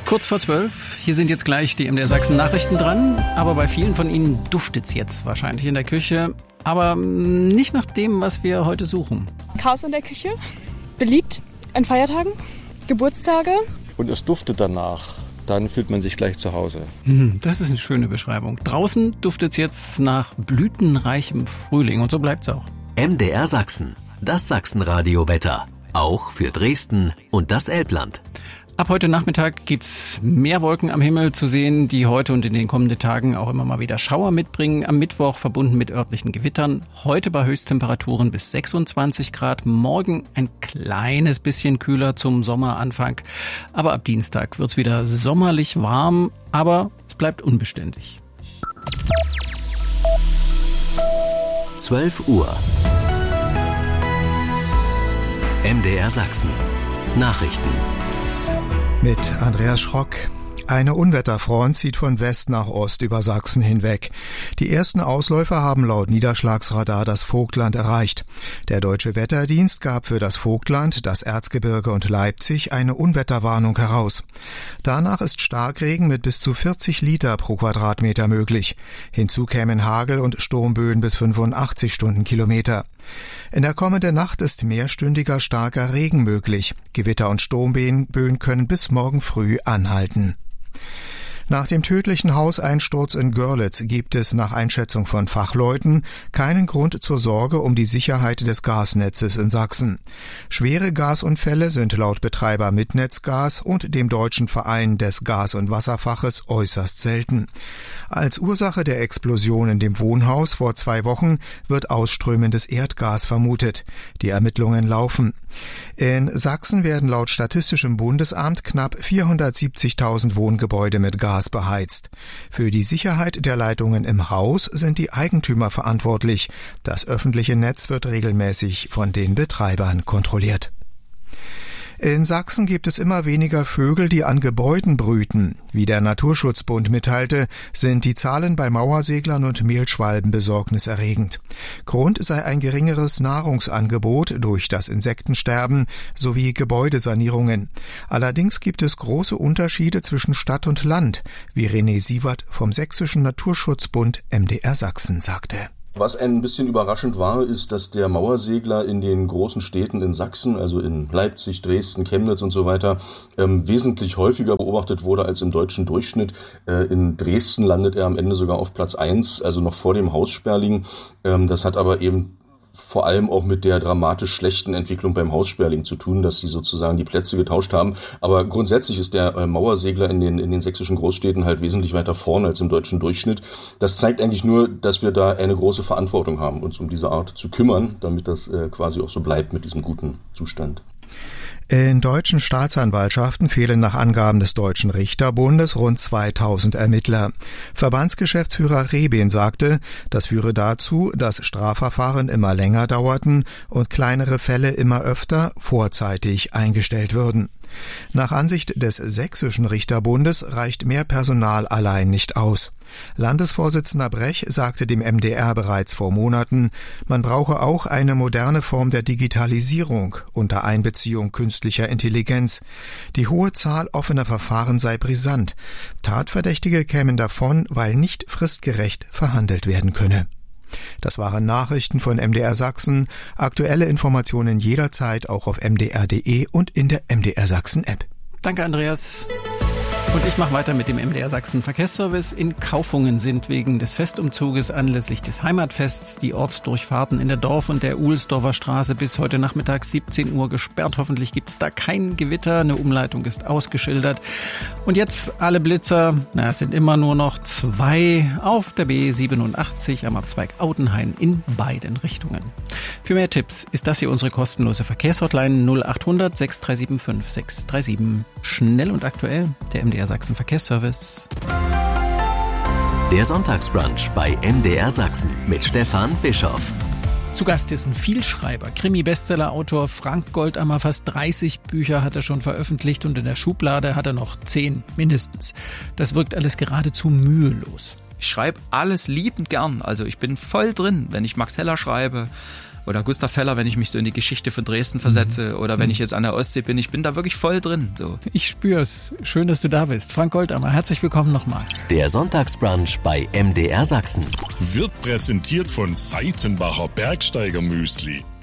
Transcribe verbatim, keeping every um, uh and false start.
Kurz vor zwölf, hier sind jetzt gleich die M D R Sachsen Nachrichten dran, aber bei vielen von Ihnen duftet's jetzt wahrscheinlich in der Küche, aber nicht nach dem, was wir heute suchen. Chaos in der Küche, beliebt an Feiertagen, Geburtstage. Und es duftet danach, dann fühlt man sich gleich zu Hause. Das ist eine schöne Beschreibung. Draußen duftet's jetzt nach blütenreichem Frühling und so bleibt's auch. M D R Sachsen, das Sachsenradio-Wetter, auch für Dresden und das Elbland. Ab heute Nachmittag gibt's mehr Wolken am Himmel zu sehen, die heute und in den kommenden Tagen auch immer mal wieder Schauer mitbringen. Am Mittwoch verbunden mit örtlichen Gewittern. Heute bei Höchsttemperaturen bis sechsundzwanzig Grad. Morgen ein kleines bisschen kühler zum Sommeranfang. Aber ab Dienstag wird's wieder sommerlich warm, aber es bleibt unbeständig. zwölf Uhr. M D R Sachsen. Nachrichten. Mit Andreas Schrock. Eine Unwetterfront zieht von West nach Ost über Sachsen hinweg. Die ersten Ausläufer haben laut Niederschlagsradar das Vogtland erreicht. Der Deutsche Wetterdienst gab für das Vogtland, das Erzgebirge und Leipzig eine Unwetterwarnung heraus. Danach ist Starkregen mit bis zu vierzig Liter pro Quadratmeter möglich. Hinzu kämen Hagel und Sturmböen bis fünfundachtzig Stundenkilometer. In der kommenden Nacht ist mehrstündiger starker Regen möglich. Gewitter und Sturmböen können bis morgen früh anhalten. Nach dem tödlichen Hauseinsturz in Görlitz gibt es nach Einschätzung von Fachleuten keinen Grund zur Sorge um die Sicherheit des Gasnetzes in Sachsen. Schwere Gasunfälle sind laut Betreiber Mitnetzgas und dem Deutschen Verein des Gas- und Wasserfaches äußerst selten. Als Ursache der Explosion in dem Wohnhaus vor zwei Wochen wird ausströmendes Erdgas vermutet. Die Ermittlungen laufen. In Sachsen werden laut Statistischem Bundesamt knapp vierhundertsiebzigtausend Wohngebäude mit Gas beheizt. Für die Sicherheit der Leitungen im Haus sind die Eigentümer verantwortlich. Das öffentliche Netz wird regelmäßig von den Betreibern kontrolliert. In Sachsen gibt es immer weniger Vögel, die an Gebäuden brüten. Wie der Naturschutzbund mitteilte, sind die Zahlen bei Mauerseglern und Mehlschwalben besorgniserregend. Grund sei ein geringeres Nahrungsangebot durch das Insektensterben sowie Gebäudesanierungen. Allerdings gibt es große Unterschiede zwischen Stadt und Land, wie René Sievert vom Sächsischen Naturschutzbund M D R Sachsen sagte. Was ein bisschen überraschend war, ist, dass der Mauersegler in den großen Städten in Sachsen, also in Leipzig, Dresden, Chemnitz und so weiter, ähm, wesentlich häufiger beobachtet wurde als im deutschen Durchschnitt. Äh, in Dresden landet er am Ende sogar auf Platz eins, also noch vor dem Haussperling. Ähm, das hat aber eben vor allem auch mit der dramatisch schlechten Entwicklung beim Haussperling zu tun, dass sie sozusagen die Plätze getauscht haben. Aber grundsätzlich ist der äh, Mauersegler in den in den sächsischen Großstädten halt wesentlich weiter vorne als im deutschen Durchschnitt. Das zeigt eigentlich nur, dass wir da eine große Verantwortung haben, uns um diese Art zu kümmern, damit das äh, quasi auch so bleibt mit diesem guten Zustand. In deutschen Staatsanwaltschaften fehlen nach Angaben des Deutschen Richterbundes rund zweitausend Ermittler. Verbandsgeschäftsführer Rehben sagte, das führe dazu, dass Strafverfahren immer länger dauerten und kleinere Fälle immer öfter vorzeitig eingestellt würden. Nach Ansicht des Sächsischen Richterbundes reicht mehr Personal allein nicht aus. Landesvorsitzender Brech sagte dem M D R bereits vor Monaten, man brauche auch eine moderne Form der Digitalisierung unter Einbeziehung künstlicher Intelligenz. Die hohe Zahl offener Verfahren sei brisant. Tatverdächtige kämen davon, weil nicht fristgerecht verhandelt werden könne. Das waren Nachrichten von M D R Sachsen. Aktuelle Informationen jederzeit auch auf m d r punkt d e und in der M D R Sachsen App. Danke, Andreas. Und ich mache weiter mit dem M D R Sachsen Verkehrsservice. In Kaufungen sind wegen des Festumzuges anlässlich des Heimatfests die Ortsdurchfahrten in der Dorf- und der Uhlsdorfer Straße bis heute Nachmittag siebzehn Uhr gesperrt. Hoffentlich gibt es da kein Gewitter. Eine Umleitung ist ausgeschildert. Und jetzt alle Blitzer, na, es sind immer nur noch zwei auf der B siebenundachtzig am Abzweig Audenhain in beiden Richtungen. Für mehr Tipps ist das hier unsere kostenlose Verkehrshotline null achthundert sechs drei sieben fünf sechs drei sieben. Schnell und aktuell, der M D R Sachsen Verkehrsservice. Der Sonntagsbrunch bei M D R Sachsen mit Stefan Bischoff. Zu Gast ist ein Vielschreiber, Krimi-Bestseller-Autor Frank Goldammer. Fast dreißig Bücher hat er schon veröffentlicht und in der Schublade hat er noch zehn mindestens. Das wirkt alles geradezu mühelos. Ich schreibe alles liebend gern. Also ich bin voll drin, wenn ich Max Heller schreibe oder Gustav Feller, wenn ich mich so in die Geschichte von Dresden versetze mhm. oder wenn ich jetzt an der Ostsee bin. Ich bin da wirklich voll drin. So. Ich spür's. Schön, dass du da bist. Frank Goldammer, herzlich willkommen nochmal. Der Sonntagsbrunch bei M D R Sachsen wird präsentiert von Seitenbacher Bergsteiger Müsli.